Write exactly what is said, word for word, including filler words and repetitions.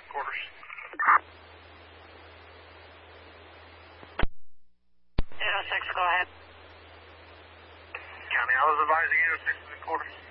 quarters. eight oh six, go ahead. County, I was advising eight oh six and quarters.